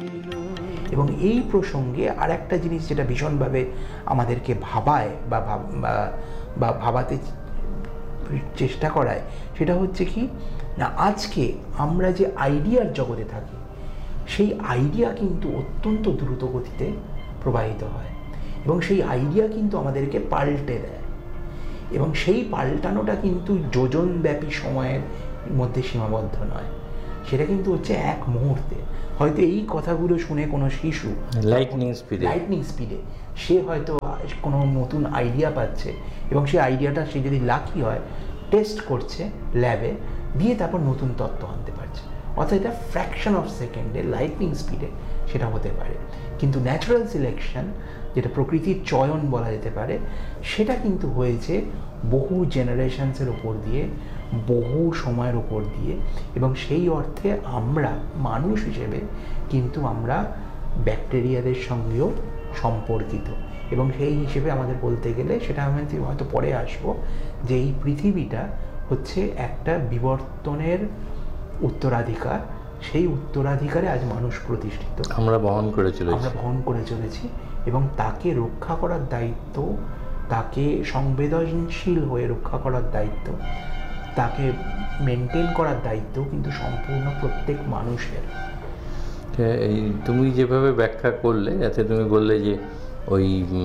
এবং এই প্রসঙ্গে আর একটা জিনিস যেটা ভীষণভাবে আমাদেরকে ভাবায় বা ভাবাতে চেষ্টা করায়, সেটা হচ্ছে কি না, আজকে আমরা যে আইডিয়ার জগতে থাকি, সেই আইডিয়া কিন্তু অত্যন্ত দ্রুত গতিতে প্রবাহিত হয় এবং সেই আইডিয়া কিন্তু আমাদেরকে পাল্টে দেয়, এবং সেই পাল্টানোটা কিন্তু যোজনব্যাপী সময়ের মধ্যে সীমাবদ্ধ নয়, সেটা কিন্তু হচ্ছে এক মুহূর্তে। হয়তো এই কথাগুলো শুনে কোনো শিশু লাইটনিং স্পিডে সে হয়তো কোনো নতুন আইডিয়া পাচ্ছে, এবং সেই আইডিয়াটা সে যদি লাকি হয় টেস্ট করছে ল্যাবে দিয়ে, তারপর নতুন তত্ত্ব আনতে পারছে। অর্থাৎ এটা ফ্র্যাকশন অফ সেকেন্ডে লাইটনিং স্পিডে সেটা হতে পারে। কিন্তু ন্যাচারাল সিলেকশন, যেটা প্রকৃতির চয়ন বলা যেতে পারে, সেটা কিন্তু হয়েছে বহু জেনারেশনসের ওপর দিয়ে, বহু সময়ের ওপর দিয়ে, এবং সেই অর্থে আমরা মানুষ হিসেবে কিন্তু আমরা ব্যাকটেরিয়াদের সঙ্গেও সম্পর্কিত, এবং সেই হিসেবে আমাদের বলতে গেলে, সেটা আমি হয়তো পরে আসবো, যে এই পৃথিবীটা হচ্ছে একটা বিবর্তনের উত্তরাধিকার, সেই উত্তরাধিকারে আজ মানুষ প্রতিষ্ঠিত, আমরা বহন করে চলেছি, এবং তাকে রক্ষা করার দায়িত্ব, তাকে সংবেদনশীল হয়ে রক্ষা করার দায়িত্ব, তাকে মেনটেন করার দায়িত্ব কিন্তু সম্পূর্ণ প্রত্যেক মানুষের। এই তুমি যেভাবে ব্যাখ্যা করলে, যাতে তুমি বললে যে ওই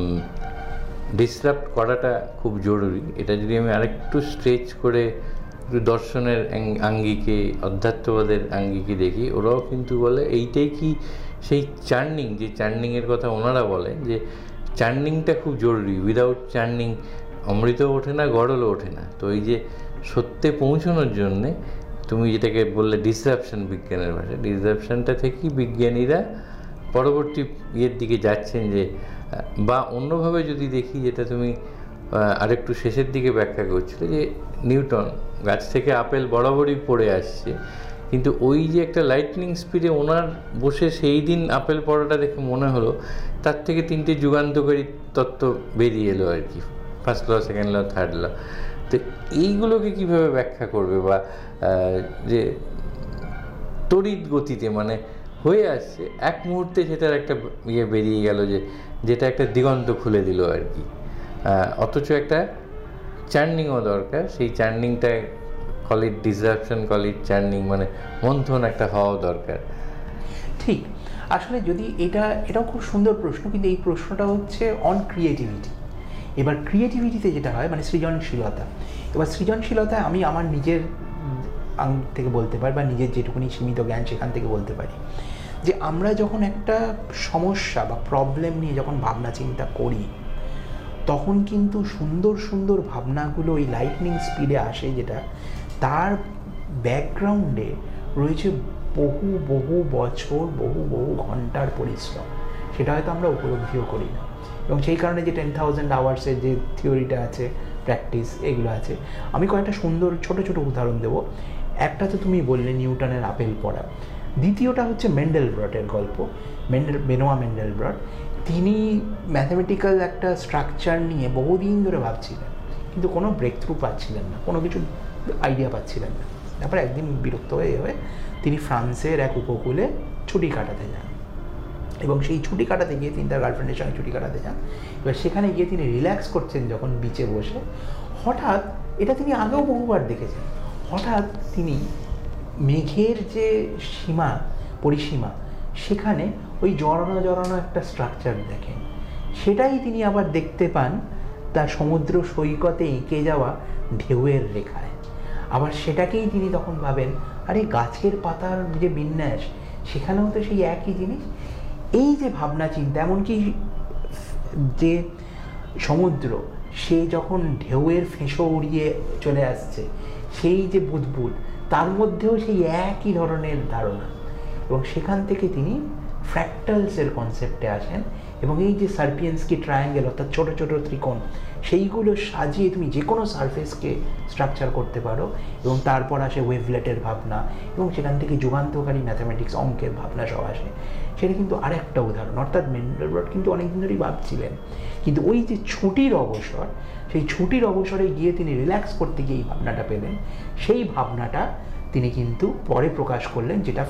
ডিসরাপ্ট করাটা খুব জরুরি, এটা যদি আমি আরেকটু স্ট্রেচ করে একটু দর্শনের আঙ্গিকে, অধ্যাত্মবাদের আঙ্গিকে দেখি, ওরাও কিন্তু বলে এইটাই কি সেই চার্নিং, যে চার্নিংয়ের কথা ওনারা বলেন, যে চার্নিংটা খুব জরুরি, উইদাউট চার্নিং অমৃতও ওঠে না, গড়লও ওঠে না। তো এই যে সত্যে পৌঁছানোর জন্যে তুমি যেটাকে বললে ডিসরাপশন, বিজ্ঞানের ভাষায় ডিসরাপশনটা থেকেই বিজ্ঞানীরা পরবর্তী ইয়ের দিকে যাচ্ছেন, যে বা অন্যভাবে যদি দেখি, যেটা তুমি আরেকটু শেষের দিকে ব্যাখ্যা করছিলে, যে নিউটন গাছ থেকে আপেল বরাবরই পড়ে আসছে, কিন্তু ওই যে একটা লাইটনিং স্পিডে ওনার বসে সেই দিন আপেল পড়াটা দেখে মনে হলো তার থেকে 3টে যুগান্তকারী তত্ত্ব বেরিয়ে এলো আর কি, ফার্স্ট ল, সেকেন্ড ল, থার্ড ল। তো এইগুলোকে কীভাবে ব্যাখ্যা করবে, বা যে তড়িৎ গতিতে মানে হয়ে আসছে এক মুহূর্তে সেটার একটা ইয়ে বেরিয়ে গেল, যেটা একটা দিগন্ত খুলে দিল আর কি, অথচ একটা চার্নিংও দরকার, সেই চার্নিংটা কলিড ডিসরাপশন, কলিড চার্নিং, মানে মন্থন একটা হওয়া দরকার। ঠিক, আসলে যদি এটাও খুব সুন্দর প্রশ্ন, কিন্তু এই প্রশ্নটা হচ্ছে অন ক্রিয়েটিভিটি। এবার ক্রিয়েটিভিটিতে যেটা হয় মানে সৃজনশীলতা, এবার সৃজনশীলতা আমি আমার নিজের থেকে বলতে পারি, বা নিজের যেটুকুনি সীমিত জ্ঞান সেখান থেকে বলতে পারি, যে আমরা যখন একটা সমস্যা বা প্রবলেম নিয়ে যখন ভাবনা চিন্তা করি, তখন কিন্তু সুন্দর সুন্দর ভাবনাগুলো ওই লাইটনিং স্পিডে আসে, যেটা তার ব্যাকগ্রাউন্ডে রয়েছে বহু বহু বছর, বহু বহু ঘন্টার পরিশ্রম, সেটা হয়তো আমরা উপলব্ধিও করি না। এবং সেই কারণে যে 10,000 আওয়ার্সের যে থিওরিটা আছে, প্র্যাকটিস, এগুলো আছে। আমি কয়েকটা সুন্দর ছোট ছোট উদাহরণ দেবো। একটা তো তুমি বললে নিউটনের আপেল পড়া, দ্বিতীয়টা হচ্ছে মেন্ডেলব্রটের গল্প। বেনোয়া মেন্ডেলব্রট, তিনি ম্যাথামেটিক্যাল একটা স্ট্রাকচার নিয়ে বহুদিন ধরে ভাবছিলেন, কিন্তু কোনো ব্রেক থ্রু পাচ্ছিলেন না, কোনো কিছু আইডিয়া পাচ্ছিলেন না। তারপরে একদিন বিরক্ত হয়ে তিনি ফ্রান্সের এক উপকূলে ছুটি কাটাতে যান, এবং সেই ছুটি কাটাতে গিয়ে তিনি তার গার্লফ্রেন্ডের সঙ্গে ছুটি কাটাতে যান। এবার সেখানে গিয়ে তিনি রিল্যাক্স করছেন যখন বিচে বসে, হঠাৎ, এটা তিনি আগেও বহুবার দেখেছেন, হঠাৎ তিনি মেঘের যে পরিসীমা, সেখানে ওই জড়ানো একটা স্ট্রাকচার দেখেন। সেটাই তিনি আবার দেখতে পান তার সমুদ্র সৈকতে এঁকে যাওয়া ঢেউয়ের রেখায়। আবার সেটাকেই তিনি তখন ভাবেন, আরে গাছের পাতার যে বিন্যাস, সেখানেও তো সেই একই জিনিস। এই যে ভাবনা চিন্তা, এমনকি যে সমুদ্র, সে যখন ঢেউয়ের ফেঁসো উড়িয়ে চলে আসছে, সেই যে বুদবুদ, তার মধ্যেও সেই একই ধরনের ধারণা। এবং সেখান থেকে তিনি ফ্র্যাক্টালসের কনসেপ্টে আসেন, এবং এই যে সার্পিয়েন্সকি ট্রায়াঙ্গেল, অর্থাৎ ছোটো ছোটো ত্রিকোণ, সেইগুলো সাজিয়ে তুমি যে কোনো সারফেসকে স্ট্রাকচার করতে পারো। এবং তারপর আসে ওয়েভলেটের ভাবনা, এবং সেখান থেকে যুগান্তকারী ম্যাথামেটিক্স, অঙ্কের ভাবনা সব আসে। সেটা কিন্তু আরেকটা উদাহরণ। অর্থাৎ মেন্ডেলব্রট কিন্তু অনেকদিন ধরেই ভাবছিলেন, কিন্তু ওই যে ছুটির অবসর, সেই ছুটির অবসরে গিয়ে তিনি রিল্যাক্স করতে গিয়ে এই ভাবনাটা পেলেন। সেই ভাবনাটা তিনি কিন্তু পরে প্রকাশ করলেন, যেটা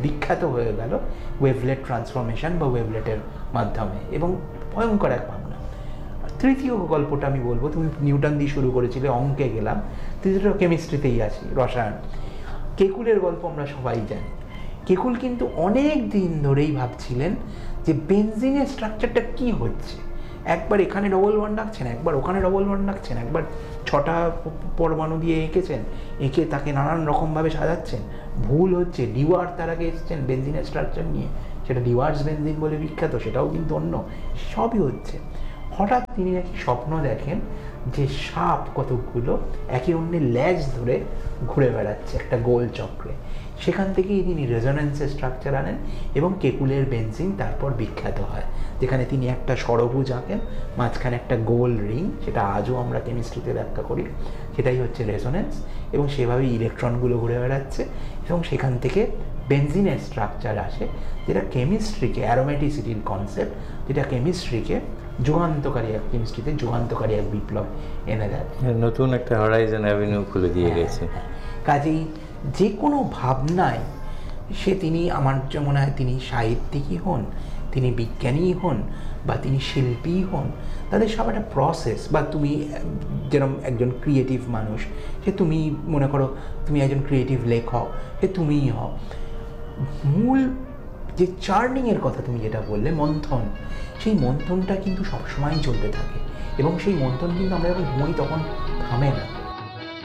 বিখ্যাত হয়ে গেল ওয়েভলেট ট্রান্সফরমেশন বা ওয়েভলেটের মাধ্যমে, এবং ভয়ঙ্কর এক ভাবনা। তৃতীয় গল্পটা আমি বলবো, তুমি নিউটন দিয়ে শুরু করেছিলে, অঙ্কে গেলাম, তৃতীয়টা কেমিস্ট্রিতেই আছি, রসায়ন। কেকুলের গল্প আমরা সবাই জানি। কেকুল কিন্তু অনেক দিন ধরেই ভাবছিলেন যে বেনজিনের স্ট্রাকচারটা কি হচ্ছে, একবার এখানে ডবল বন্ড রাখছেন, একবার ওখানে ডবল বন্ড রাখছেন, একবার 6টা পরমাণু দিয়ে এঁকেছেন, এঁকে তাকে নানান রকমভাবে সাজাচ্ছেন, ভুল হচ্ছে। ডিওয়ার তার আগে এসছেন বেনজিনের স্ট্রাকচার নিয়ে, সেটা ডিওয়ার্স বেনজিন বলে বিখ্যাত, সেটাও কিন্তু অন্য, সবই হচ্ছে। হঠাৎ তিনি নাকি স্বপ্ন দেখেন যে সাপ কতকগুলো একে অন্যের ল্যাজ ধরে ঘুরে বেড়াচ্ছে একটা গোল চক্রে। সেখান থেকেই তিনি রেজোনেন্সের স্ট্রাকচার আনেন এবং কেকুলের বেনজিন তারপর বিখ্যাত হয়, যেখানে তিনি একটা ষড়ভুজ আঁকেন, মাঝখানে একটা গোল রিং, সেটা আজও আমরা কেমিস্ট্রিতে ব্যাখ্যা করি, সেটাই হচ্ছে রেজোনেন্স, এবং সেভাবেই ইলেকট্রনগুলো ঘুরে বেড়াচ্ছে, এবং সেখান থেকে বেনজিনের স্ট্রাকচার আসে, যেটা কেমিস্ট্রিকে, অ্যারোমেটিসিটির কনসেপ্ট, যেটা কেমিস্ট্রিকে যুগান্তকারী এক, কেমিস্ট্রিতে যুগান্তকারী এক বিপ্লব এনে দেয়, নতুন একটা হরাইজন অ্যাভিনিউ খুলে দিয়ে গেছে। কাজেই যে কোনো ভাবনায় তিনি, আমার মনে হয় তিনি সাহিত্যিকই হন, তিনি বিজ্ঞানীই হন, বা তিনি শিল্পীই হন, তাদের সব একটা প্রসেস, বা তুমি যেরকম একজন ক্রিয়েটিভ মানুষ, সে তুমি মনে করো তুমি একজন ক্রিয়েটিভ লেখক, সে তুমিই হও, মূল যে চার্নিংয়ের কথা তুমি যেটা বললে, মন্থন, সেই মন্থনটা কিন্তু সবসময়ই চলতে থাকে, এবং সেই মন্থন কিন্তু আমরা যখন ঘুমোই তখন থামে না।